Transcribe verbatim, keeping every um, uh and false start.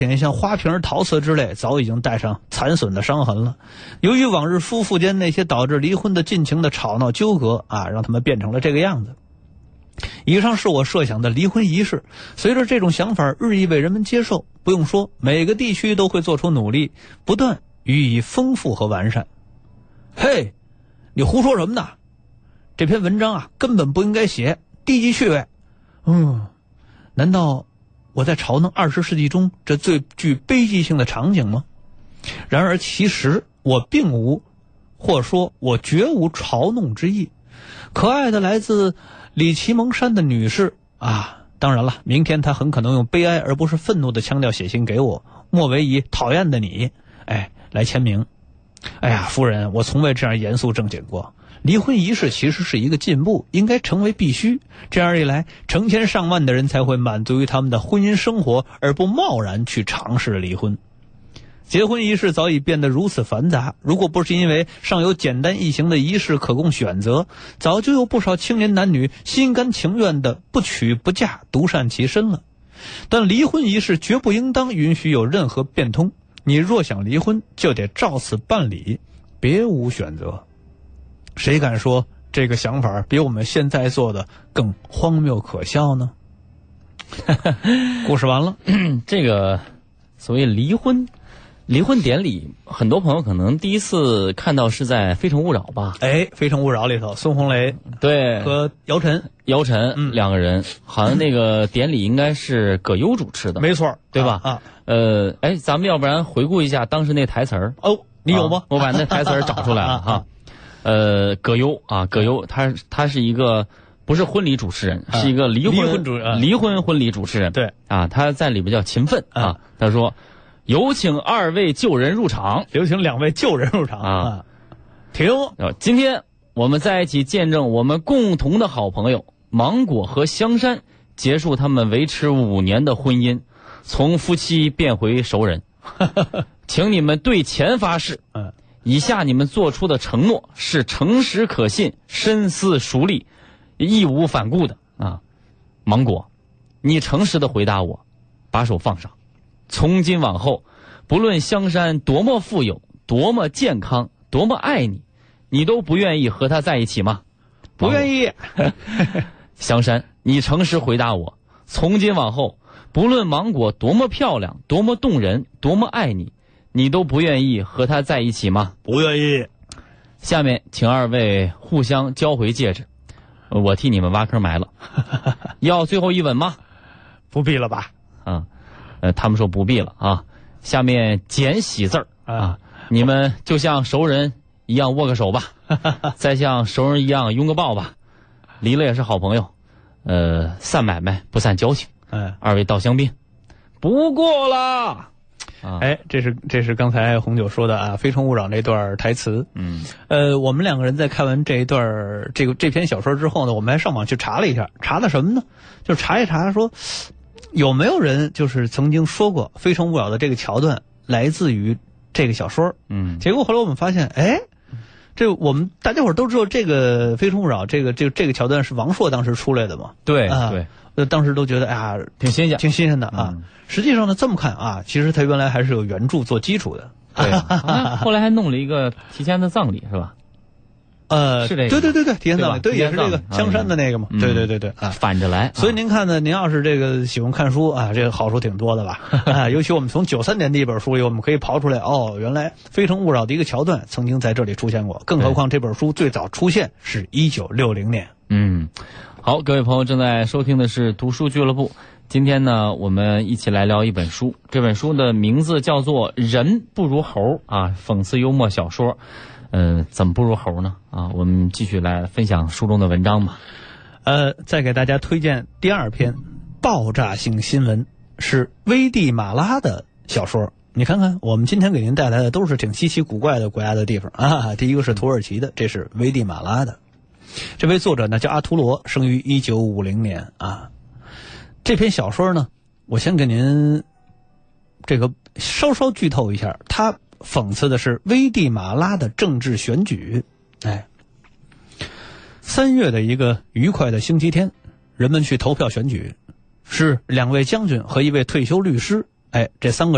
像花瓶、陶瓷之类，早已经带上残损的伤痕了。由于往日夫妇间那些导致离婚的尽情的吵闹纠葛啊，让他们变成了这个样子。以上是我设想的离婚仪式，随着这种想法日益被人们接受，不用说，每个地区都会做出努力，不断予以丰富和完善。嘿，你胡说什么呢？这篇文章啊，根本不应该写，低级趣味。嗯，难道我在嘲弄二十世纪中这最具悲剧性的场景吗？然而其实我并无，或说我绝无嘲弄之意。可爱的来自里奇蒙山的女士啊，当然了，明天她很可能用悲哀而不是愤怒的腔调写信给我，莫为以讨厌的你，哎，来签名。哎呀，夫人，我从未这样严肃正经过。离婚仪式其实是一个进步，应该成为必须。这样一来，成千上万的人才会满足于他们的婚姻生活，而不贸然去尝试离婚。结婚仪式早已变得如此繁杂，如果不是因为尚有简单易行的仪式可供选择，早就有不少青年男女心甘情愿的不娶不嫁，独善其身了。但离婚仪式绝不应当允许有任何变通，你若想离婚，就得照此办理，别无选择。谁敢说这个想法比我们现在做的更荒谬可笑呢？故事完了。 这个所谓离婚离婚典礼，很多朋友可能第一次看到是在《非诚勿扰》吧？ 哎，《非诚勿扰》里头，孙红雷对和姚晨姚晨、 嗯、 两个人，好像那个典礼应该是葛优主持的， 没错， 对吧？ 啊， 呃，哎，咱们要不然回顾一下当时那台词儿。 哦，你有吗？ 啊、我把那台词儿找出来了哈。呃，葛优啊，葛优，他他是一个不是婚礼主持人， 啊、 是一个离婚离婚主啊、 离婚婚礼主持人。 对啊，他在里边叫勤奋啊。他说：“有请二位旧人入场， 有请两位旧人入场啊。 啊”停！ 今天我们在一起见证我们共同的好朋友芒果和香山结束他们维持五年的婚姻，从夫妻变回熟人。请你们对钱发誓。 嗯。 以下你们做出的承诺是诚实可信、深思熟虑、义无反顾的啊！芒果，你诚实的回答我，把手放上。从今往后，不论香山多么富有、多么健康、多么爱你，你都不愿意和他在一起吗？ 不愿意。 香山，你诚实回答我，从今往后，不论芒果多么漂亮、多么动人、多么爱你，你都不愿意和他在一起吗？ 不愿意。 下面请二位互相交回戒指，我替你们挖坑埋了。要最后一吻吗？ 不必了吧？ 啊，呃，他们说不必了啊。下面简喜字儿啊，你们就像熟人一样握个手吧，再像熟人一样拥个抱吧。离了也是好朋友，呃，散买卖不散交情。 嗯， 二位道香槟，不过了。 啊、哎，这是这是刚才红酒说的啊，《非诚勿扰》那段台词。 嗯， 呃，我们两个人在看完这一段这个这篇小说之后呢，我们还上网去查了一下，查的什么呢？就是查一查说有没有人就是曾经说过《非诚勿扰》的这个桥段来自于这个小说。 嗯， 结果后来我们发现，哎，这我们大家伙都知道这个《非诚勿扰》这个这个这个桥段是王朔当时出来的嘛？ 对、 啊、 对。 呃，当时都觉得哎呀， 挺新鲜， 挺新鲜的啊。 嗯、 实际上呢，这么看啊，其实它原来还是有原著做基础的。 对，啊、后来还弄了一个提前的葬礼，是吧？ 呃， 是这个。 对对对对，提前葬礼，对，也是这个香山的那个嘛。 嗯、 对对对对啊， 反着来。 所以您看呢，您要是这个喜欢看书啊，这个好处挺多的吧？啊，尤其我们从九三年的一本书里，我们可以刨出来，哦，原来《非诚勿扰》的一个桥段曾经在这里出现过。更何况这本书最早出现是一九六零年。 嗯。好，各位朋友正在收听的是读书俱乐部。今天呢，我们一起来聊一本书。这本书的名字叫做《人不如猴》啊，讽刺幽默小说。呃，怎么不如猴呢？啊，我们继续来分享书中的文章吧。 呃，再给大家推荐第二篇爆炸性新闻，是危地马拉的小说。你看看，我们今天给您带来的都是挺稀奇古怪的国家的地方啊。第一个是土耳其的，这是危地马拉的。这位作者呢叫阿图罗，生于一九五零年啊。这篇小说呢，我先给您这个稍稍剧透一下，他讽刺的是危地马拉的政治选举。哎，三月的一个愉快的星期天，人们去投票选举，是两位将军和一位退休律师，哎，这三个人